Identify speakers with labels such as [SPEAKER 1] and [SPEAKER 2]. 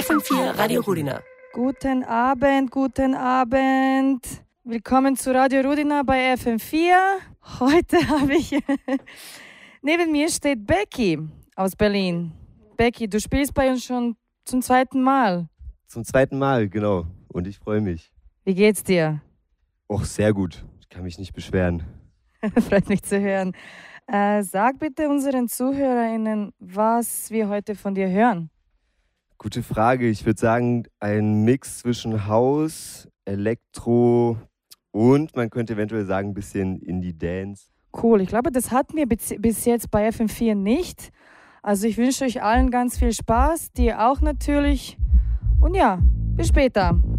[SPEAKER 1] FM4 Radio Rudina.
[SPEAKER 2] Guten Abend, guten Abend. Willkommen zu Radio Rudina bei FM4. Heute habe ich... Neben mir steht Becky aus Berlin. Becky, du spielst bei uns schon zum zweiten Mal.
[SPEAKER 3] Zum zweiten Mal, genau. Und ich freue mich.
[SPEAKER 2] Wie geht's dir?
[SPEAKER 3] Och, sehr gut. Ich kann mich nicht beschweren.
[SPEAKER 2] Freut mich zu hören. Sag bitte unseren ZuhörerInnen, was wir heute von dir hören.
[SPEAKER 3] Gute Frage. Ich würde sagen, ein Mix zwischen House, Elektro und man könnte eventuell sagen, ein bisschen Indie-Dance.
[SPEAKER 2] Cool, ich glaube, das hatten wir bis jetzt bei FM4 nicht. Also ich wünsche euch allen ganz viel Spaß, dir auch natürlich. Und ja, bis später.